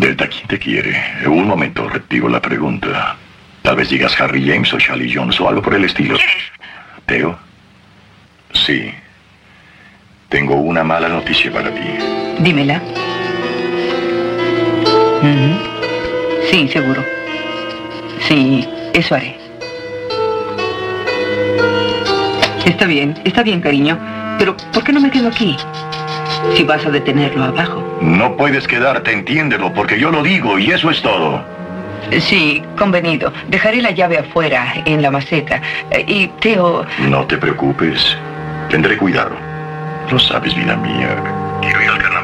Delta, ¿quién te quiere? Un momento, repito la pregunta. Tal vez digas Harry James o Charlie Jones o algo por el estilo. ¿Quién es? ¿Teo? Sí. Tengo una mala noticia para ti. Dímela. Sí, seguro. Sí, eso haré. Está bien, cariño. Pero, ¿por qué no me quedo aquí? Si vas a detenerlo abajo. No puedes quedarte, entiéndelo, porque yo lo digo y eso es todo. Sí, convenido. Dejaré la llave afuera, en la maceta. Y Teo... No te preocupes. Tendré cuidado. Lo sabes, vida mía. Quiero ir al carnaval.